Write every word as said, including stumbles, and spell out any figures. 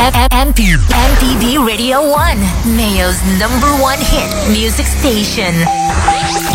M P B Radio one, Mayo's number one hit music station.